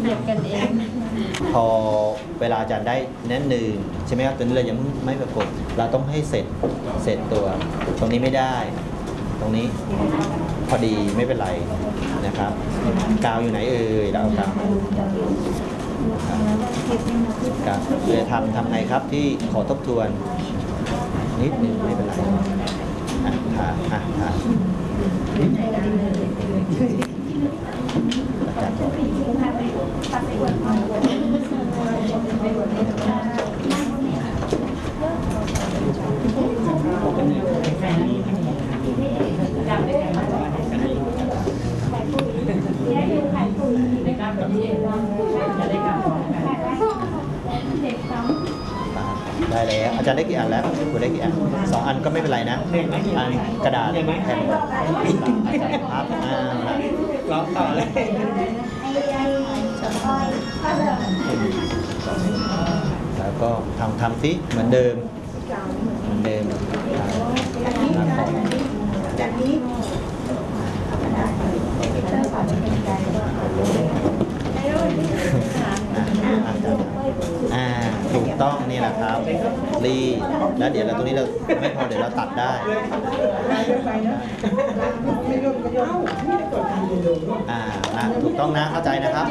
เหยียบกันเองพอเวลาอาจารย์ได้แน่นหนึ่งใช่ไหมครับตอนนี้เรายังไม่ประกบเราต้องให้เสร็จตัว ตรงนี้ไม่ได้ ตรงนี้พอดีไม่เป็นไรนะครับกาวอยู่ไหนเอ่ยเราเอากาวเลยทำไงครับที่ขอทบทวนนิดหนึ่งไม่เป็นไรทาอาจารย์บอกได้แล้วอาจารย์ได้กี่อันแล้วคุณได้กี่อัน2 อันก็ไม่เป็นไรนะอันกระดาษแผ่นครับร้องต่อเลยแล้วก็ทำซิเหมือนเดิมจากนี้ถูกต้องนี่แหละครับรีแล้วเดี๋ยวเราตรงนี้เราไม่พอเดี๋ยวเราตัดได้ถูกต้องนะเข้าใจนะครับ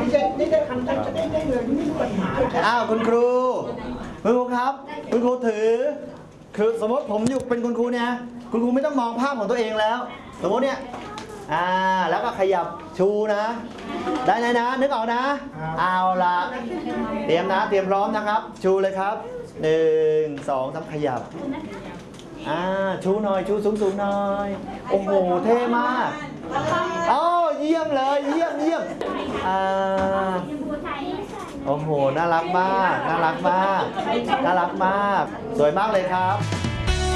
คุณครูครับคุณครูถือคือสมมติผมอยู่เป็นคุณครูเนี่ยคุณครูไม่ต้องมองภาพของตัวเองแล้วสมมติเนี่ยแล้วก็ขยับชูนะได้นะนึกออกนะเอาละเตรียมนะเตรียมพร้อมนะครับชูเลยครับ1 2 3ขยับชูหน่อยชูสูงหน่อยโอ้โหเท่มากเยี่ยมเลยเยี่ยมโอ้โหน่ารักมากสวยมากเลยครับ